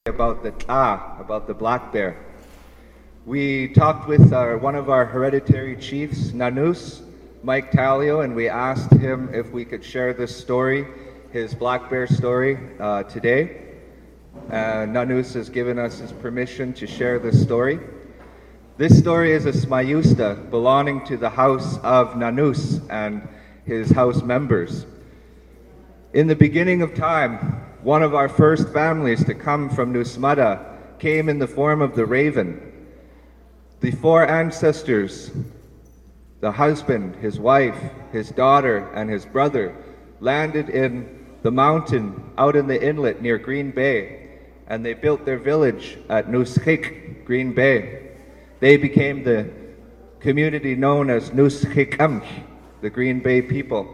about about the black bear. We talked with one of our hereditary chiefs, Nanus, Mike Talio, and we asked him if we could share this story, his black bear story, today. Nanus has given us his permission to share this story. This story is a smayusta belonging to the house of Nanus and his house members. In the beginning of time, one of our first families to come from Nusmada came in the form of the raven. The four ancestors, the husband, his wife, his daughter, and his brother, landed in the mountain out in the inlet near Green Bay, and they built their village at Nushik, Green Bay. They became the community known as Nushikam, the Green Bay people.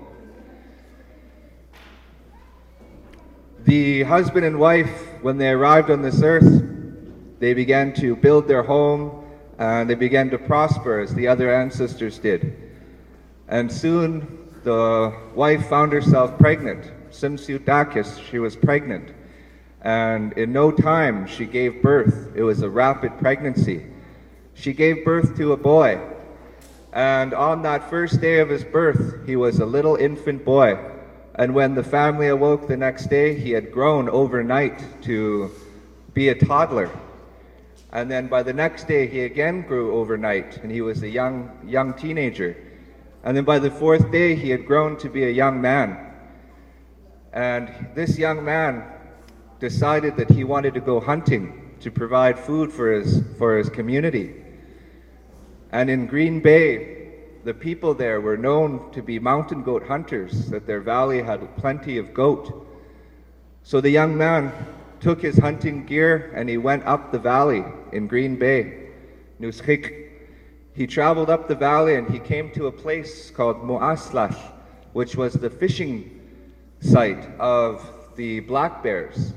The husband and wife, when they arrived on this earth, they began to build their home and they began to prosper as the other ancestors did. And soon the wife found herself pregnant. Simsiutakis, she was pregnant. And in no time she gave birth. It was a rapid pregnancy. She gave birth to a boy. And on that first day of his birth, he was a little infant boy. And when the family awoke the next day, he had grown overnight to be a toddler. And then by the next day, he again grew overnight, and he was a young teenager. And then by the fourth day, he had grown to be a young man. And this young man decided that he wanted to go hunting to provide food for his community. And in Green Bay, the people there were known to be mountain goat hunters, that their valley had plenty of goat. So the young man took his hunting gear and he went up the valley in Green Bay, Nushik. He traveled up the valley and he came to a place called Moaslash, which was the fishing site of the black bears.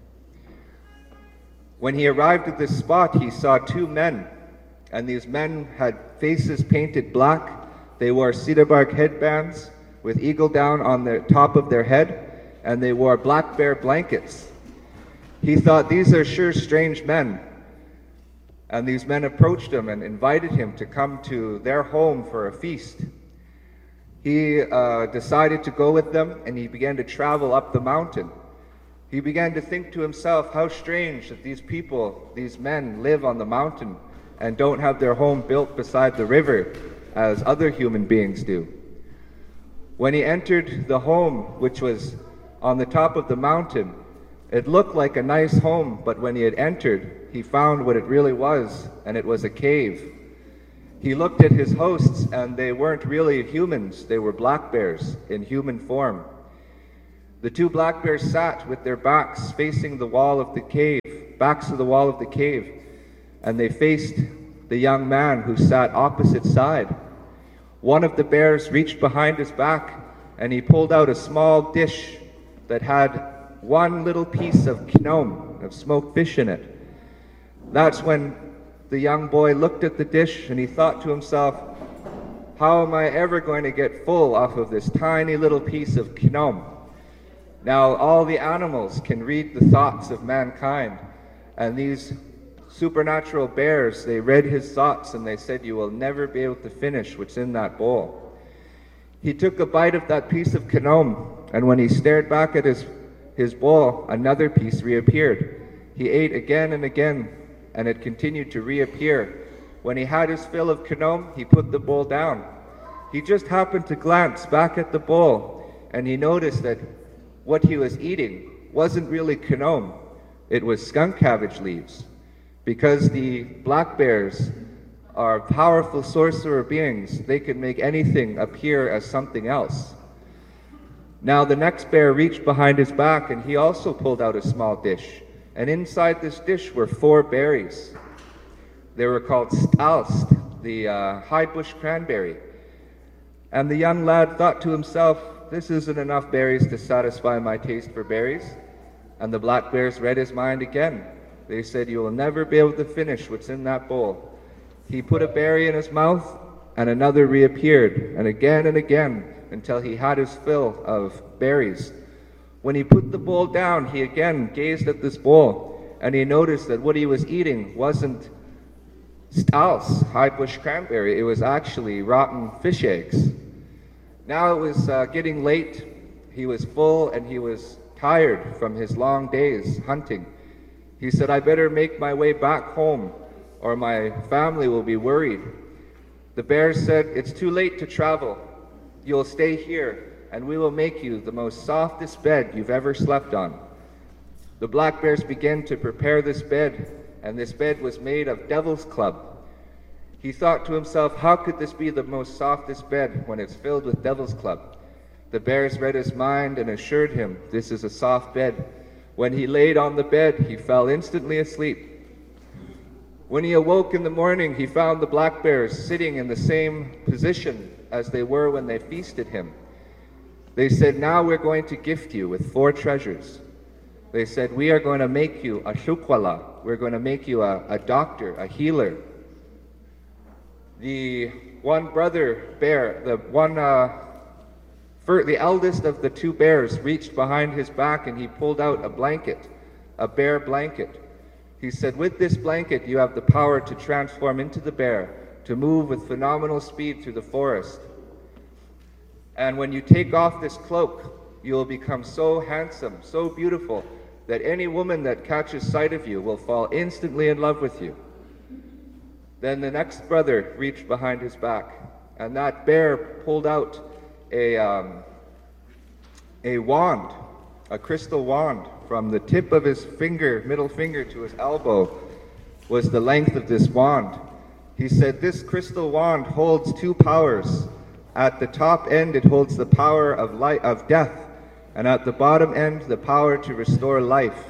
When he arrived at this spot, he saw two men, and these men had faces painted black. They wore cedar bark headbands with eagle down on the top of their head, and they wore black bear blankets. He thought, these are sure strange men. And these men approached him and invited him to come to their home for a feast. He decided to go with them, and he began to travel up the mountain. He began to think to himself, how strange that these people, these men, live on the mountain and don't have their home built beside the river as other human beings do. When he entered the home, which was on the top of the mountain, it looked like a nice home, but when he had entered, he found what it really was, and it was a cave. He looked at his hosts, and they weren't really humans. They were black bears in human form. The two black bears sat with their backs facing the wall of the cave, backs to the wall of the cave, and they faced the young man who sat opposite side. One of the bears reached behind his back and he pulled out a small dish that had one little piece of kinom, of smoked fish in it. That's when the young boy looked at the dish and he thought to himself, how am I ever going to get full off of this tiny little piece of kinom? Now all the animals can read the thoughts of mankind, and these supernatural bears, they read his thoughts and they said, you will never be able to finish what's in that bowl. He took a bite of that piece of kinom, and when he stared back at his bowl, another piece reappeared. He ate again and again, and it continued to reappear. When he had his fill of kinom, he put the bowl down. He just happened to glance back at the bowl, and he noticed that what he was eating wasn't really kinom, it was skunk cabbage leaves. Because the black bears are powerful sorcerer beings, they can make anything appear as something else. Now the next bear reached behind his back and he also pulled out a small dish. And inside this dish were 4 berries. They were called stalst, the high bush cranberry. And the young lad thought to himself, this isn't enough berries to satisfy my taste for berries. And the black bears read his mind again. They said, you will never be able to finish what's in that bowl. He put a berry in his mouth, and another reappeared, and again, until he had his fill of berries. When he put the bowl down, he again gazed at this bowl, and he noticed that what he was eating wasn't Stals, high bush cranberry, it was actually rotten fish eggs. Now it was getting late. He was full and he was tired from his long days hunting. He said, I better make my way back home or my family will be worried. The bears said, it's too late to travel. You'll stay here and we will make you the most softest bed you've ever slept on. The black bears began to prepare this bed, and this bed was made of devil's club. He thought to himself, how could this be the most softest bed when it's filled with devil's club? The bears read his mind and assured him this is a soft bed. When he laid on the bed, he fell instantly asleep. When he awoke in the morning, he found the black bears sitting in the same position as they were when they feasted him. They said, now we're going to gift you with 4 treasures. They said, we are going to make you a shukwala. We're going to make you a doctor, a healer. The one brother bear, the eldest of the 2 bears, reached behind his back and he pulled out a blanket, a bear blanket. He said, with this blanket you have the power to transform into the bear, to move with phenomenal speed through the forest. And when you take off this cloak, you will become so handsome, so beautiful, that any woman that catches sight of you will fall instantly in love with you. Then the next brother reached behind his back, and that bear pulled out a wand, a crystal wand. From the tip of his finger, middle finger, to his elbow was the length of this wand. He said, this crystal wand holds 2 powers. At the top end, it holds the power of death, and at the bottom end, the power to restore life.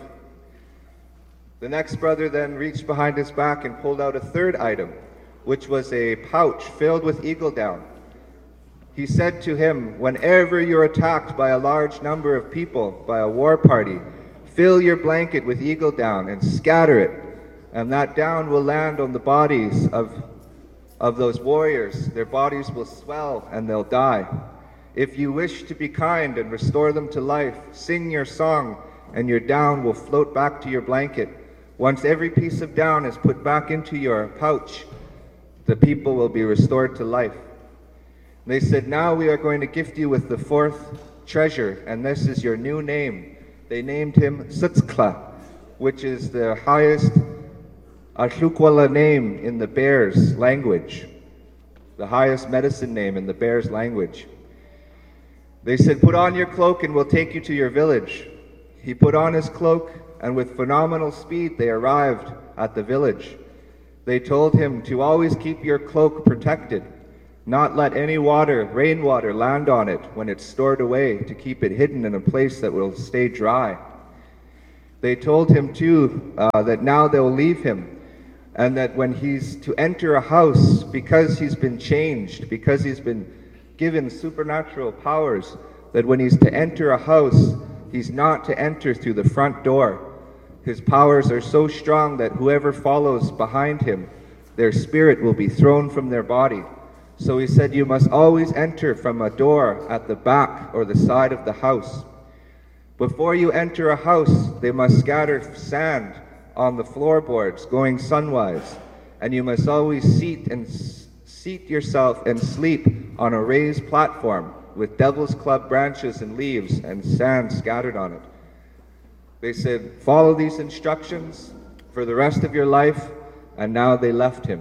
The next brother then reached behind his back and pulled out a 3rd item, which was a pouch filled with eagle down. He said to him, whenever you're attacked by a large number of people, by a war party, fill your blanket with eagle down and scatter it, and that down will land on the bodies of those warriors. Their bodies will swell and they'll die. If you wish to be kind and restore them to life, sing your song and your down will float back to your blanket. Once every piece of down is put back into your pouch, the people will be restored to life. They said, now we are going to gift you with the 4th treasure, and this is your new name. They named him Tsutzkla, which is the highest Ashukwala name in the bear's language, the highest medicine name in the bear's language. They said, put on your cloak and we'll take you to your village. He put on his cloak, and with phenomenal speed they arrived at the village. They told him to always keep your cloak protected, not let any rainwater land on it when it's stored away, to keep it hidden in a place that will stay dry. They told him too that now they'll leave him, and that when he's to enter a house, because he's been changed, because he's been given supernatural powers, that when he's to enter a house, he's not to enter through the front door. His powers are so strong that whoever follows behind him, their spirit will be thrown from their body. So he said, you must always enter from a door at the back or the side of the house. Before you enter a house, they must scatter sand on the floorboards going sunwise, and you must always seat yourself and sleep on a raised platform with devil's club branches and leaves and sand scattered on it. They said, follow these instructions for the rest of your life, and now they left him.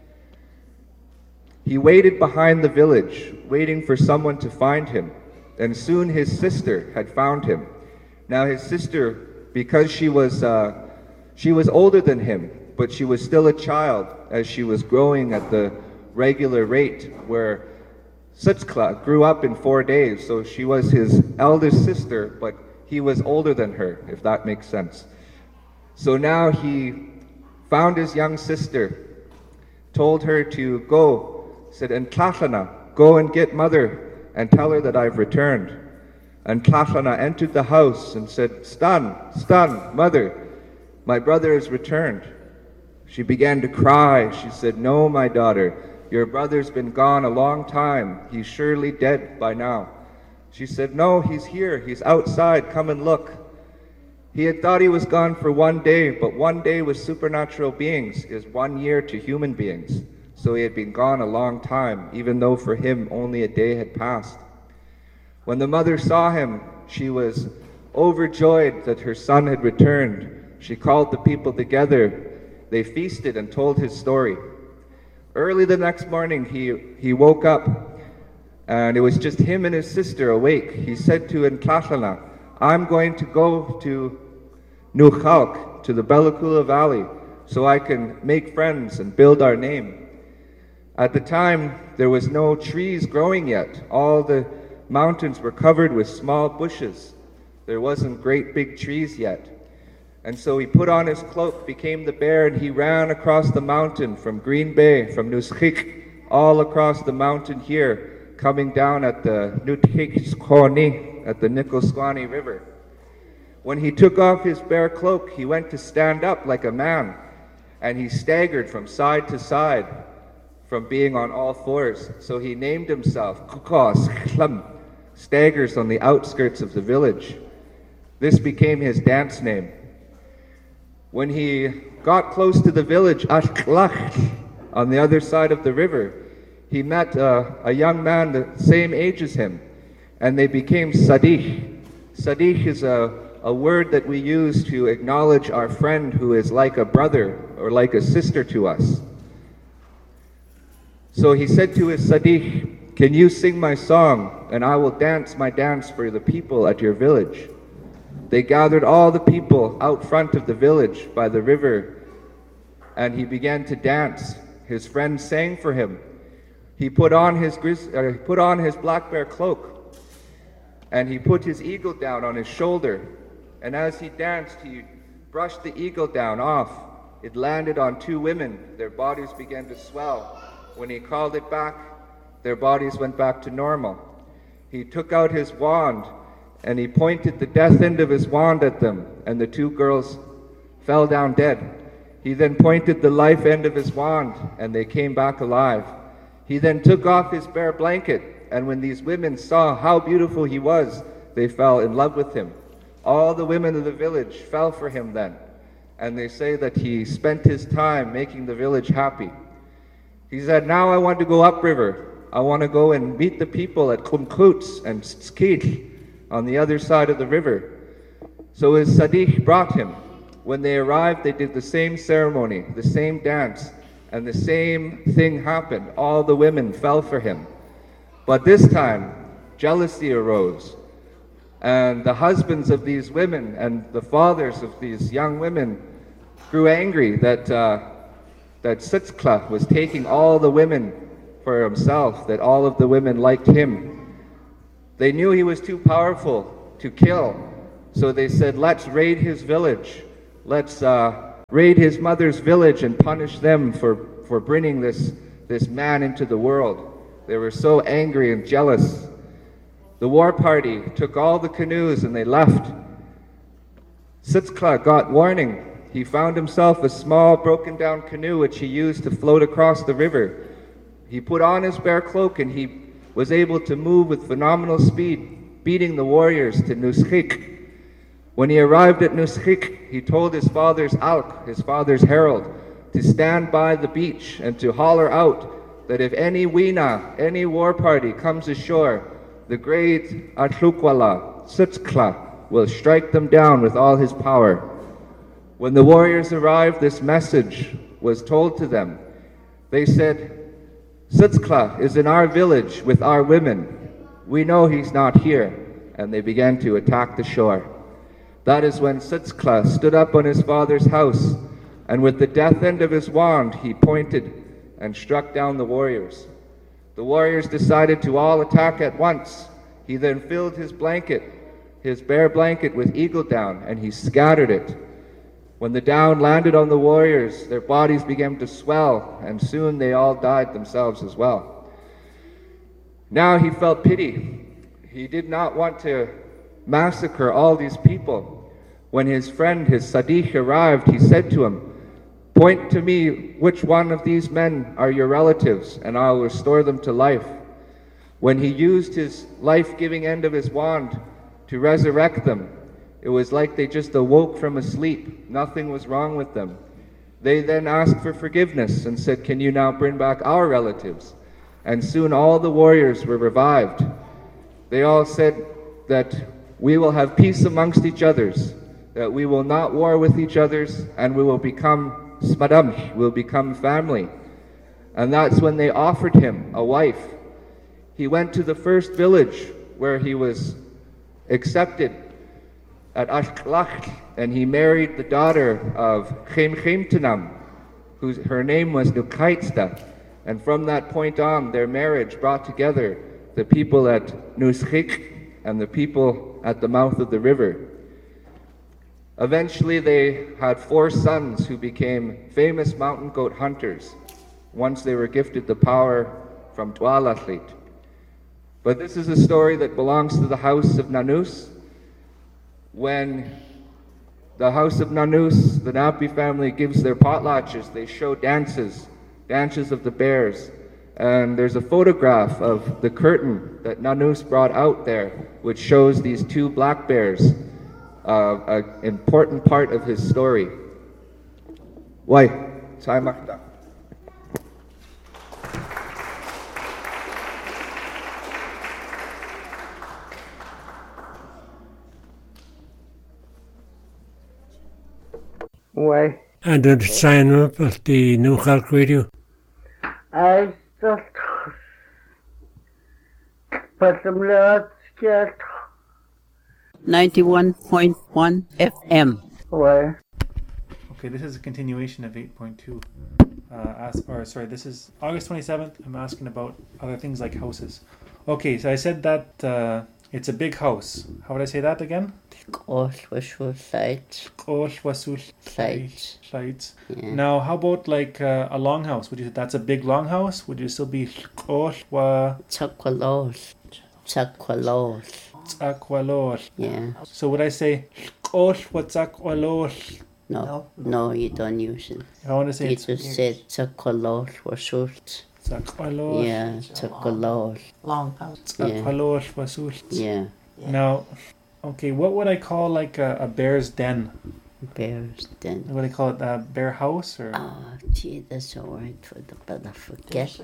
He waited behind the village, waiting for someone to find him, and soon his sister had found him. Now his sister, because she was older than him, but she was still a child as she was growing at the regular rate, where Tsutzkla grew up in 4 days, so she was his eldest sister, but he was older than her, if that makes sense. So now he found his young sister, told her to go, said, and Tlachana, go and get mother and tell her that I've returned. And Tlachana entered the house and said, Stan, mother, my brother has returned. She began to cry. She said, no, my daughter, your brother's been gone a long time. He's surely dead by now. She said, no, he's here. He's outside. Come and look. He had thought he was gone for 1 day, but 1 day with supernatural beings is 1 year to human beings. So he had been gone a long time, even though for him only a day had passed. When the mother saw him, she was overjoyed that her son had returned. She called the people together. They feasted and told his story. Early the next morning, he woke up, and it was just him and his sister awake. He said to Ntlatlana, I'm going to go to Nukhalk, to the Belakula Valley, so I can make friends and build our name. At the time, there was no trees growing yet. All the mountains were covered with small bushes. There wasn't great big trees yet. And so he put on his cloak, became the bear, and he ran across the mountain from Green Bay, from Nushik, all across the mountain here, coming down at the Nuthik-Skoni, at the Nikoskwani River. When he took off his bear cloak, he went to stand up like a man, and he staggered from side to side from being on all fours. So he named himself Kukos Khlam, staggers on the outskirts of the village. This became his dance name. When he got close to the village, Ashklach, on the other side of the river, he met a young man the same age as him, and they became Sadih. Sadih is a word that we use to acknowledge our friend who is like a brother or like a sister to us. So he said to his Sadih, can you sing my song, and I will dance my dance for the people at your village? They gathered all the people out front of the village by the river, and he began to dance. His friends sang for him. He put on his black bear cloak, and he put his eagle down on his shoulder. And as he danced, he brushed the eagle down off. It landed on two women. Their bodies began to swell. When he called it back, their bodies went back to normal. He took out his wand, and he pointed the death end of his wand at them, and the two girls fell down dead. He then pointed the life end of his wand, and they came back alive. He then took off his bear blanket, and when these women saw how beautiful he was, they fell in love with him. All the women of the village fell for him then, and they say that he spent his time making the village happy. He said, now I want to go upriver. I want to go and meet the people at Kumkuts and Skit on the other side of the river. So his Sadih brought him. When they arrived, they did the same ceremony, the same dance, and the same thing happened. All the women fell for him. But this time, jealousy arose. And the husbands of these women and the fathers of these young women grew angry that Sitzkla was taking all the women for himself, that all of the women liked him. They knew he was too powerful to kill, so they said, let's raid his village. Let's raid his mother's village and punish them for bringing this man into the world. They were so angry and jealous. The war party took all the canoes and they left. Sitzkla got warning. He found himself a small broken down canoe which he used to float across the river. He put on his bear cloak and he was able to move with phenomenal speed, beating the warriors to Nushik. When he arrived at Nushik, he told his father's Alk, his father's herald, to stand by the beach and to holler out that if any Wina, any war party comes ashore, the great Atlukwala, Sitzkla, will strike them down with all his power. When the warriors arrived, this message was told to them. They said, Sitzkla is in our village with our women. We know he's not here. And they began to attack the shore. That is when Sitzkla stood up on his father's house, and with the death end of his wand, he pointed and struck down the warriors. The warriors decided to all attack at once. He then filled his blanket, his bear blanket, with eagle down, and he scattered it. When the down landed on the warriors, their bodies began to swell, and soon they all died themselves as well. Now he felt pity. He did not want to massacre all these people. When his friend, his Sadih, arrived, he said to him, point to me which one of these men are your relatives, and I will restore them to life. When he used his life-giving end of his wand to resurrect them, It was like they just awoke from a sleep. Nothing was wrong with them. They then asked for forgiveness and said, "Can you now bring back our relatives?" And soon all the warriors were revived. They all said that we will have peace amongst each others, that we will not war with each others, and we will become smadamh, will become family. And that's when they offered him a wife. He went to the first village where he was accepted at Ashklach, and he married the daughter of Khemkhemtanam, her name was Nukaitsta. And from that point on, their marriage brought together the people at Nuschik and the people at the mouth of the river. Eventually, they had 4 sons who became famous mountain goat hunters once they were gifted the power from Tualatlit. But this is a story that belongs to the house of Nanus. When the house of Nanus, the Napi family, gives their potlatches, they show dances of the bears. And there's a photograph of the curtain that Nanus brought out there, which shows these 2 black bears, an important part of his story. Why? Saimakta. Why? And did sign up at the New Khalk Radio? I just put some lots get 91.1 FM. why? Okay, this is a continuation of 8.2. This is August 27th. I'm asking about other things like houses. Okay, so I said that it's a big house. How would I say that again? Sites. Sites. Now, how about like a long house? Would you say that's a big long house? Would you still be Tsakwalor? Yeah. So would I say No, you don't use it. I want to say You just said Tsakwalor or short. Tsakwalor. Yeah, Tsakwalor. Long house. Tsakwalor wasult. Yeah, Now, okay, what would I call like a bear's den? bears then. What do they call it? A bear house or? Oh, gee, that's a word for the, but I forget.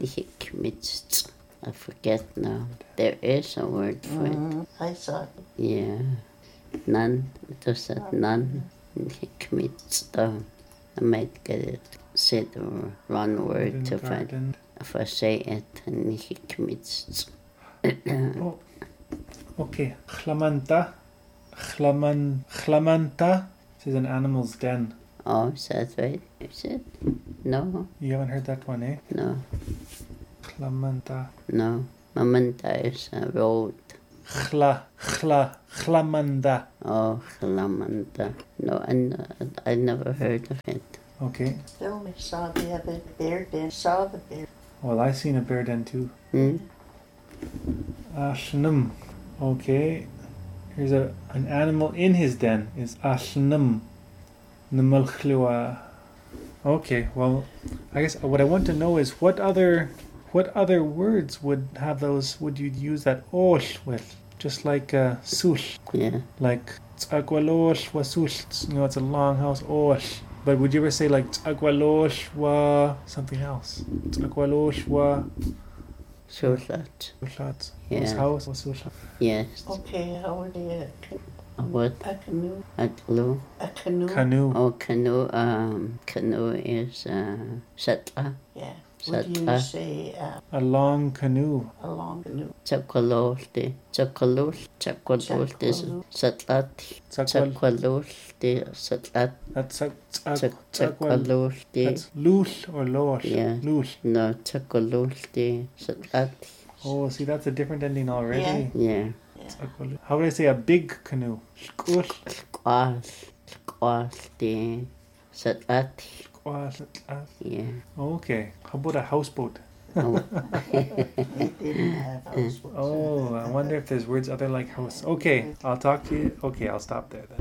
I forget now. There is a word for it. I saw it. Yeah. None. Does that none? I might get it. Say the wrong word to find. If I say it, and he commits. Oh, okay. Chlamanta. This is an animal's den. Oh, is that right? Is it? No, You haven't heard that one, eh? no, Chlamanta. no. Mamanta is a road. Chlamanda. Oh, Lamanta. No, I never heard of it. Okay. Still, we saw the other bear den. Saw the bear. Well, I seen a bear den too. Hmm? Ashnum. Okay. Here's an animal in his den. Is Ashnum. Numalkhliwa. Okay, well, I guess what I want to know is what other words would have those, would you use that osh with? Just like sul. Yeah. Like tsagwalosh wa sul. You know, it's a long house, osh. But would you ever say like tsagwalosh wa something else? Tsagwalosh wa Sulat. sulat. Yeah. House wa sulat. Yes. Okay, how would you? What? A canoe. A glue. A canoe. Canoe. Oh, canoe. Canoe is satla. Yeah. Would you Satla. say A long canoe. a long canoe? Chakwalote. Chakwalote is satlat. Tsakwal. Chakwalote satlat. That's tsakwal. Chakwalote. That's lul or losh. Yeah. Lul. No, chakwalote satlat. Oh, see, that's a different ending already. Yeah. Tsakwal. How would I say a big canoe? Shkush. Quaste satlat. Yeah. Okay. How about a houseboat? Oh. They didn't have house. Oh, I wonder if there's words other like house. Okay, I'll talk to you. Okay, I'll stop there then.